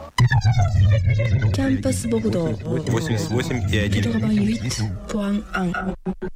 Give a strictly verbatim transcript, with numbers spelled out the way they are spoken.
Campus Bordeaux восемьдесят восемь и один. quatre-vingt-huit point un.